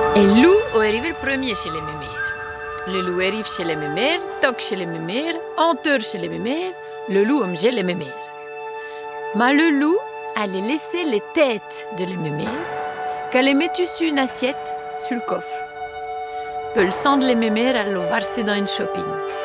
Et le loup est arrivé le premier chez les mémères. Le loup arrive chez les mémères, toque chez les mémères, enterre chez les mémères, le loup aime les mémères. Mais le loup allait laisser les têtes de les mémères, qu'elle les mettait sur une assiette, sur le coffre. Puis le sang de les mémères allait le verser dans une chopine.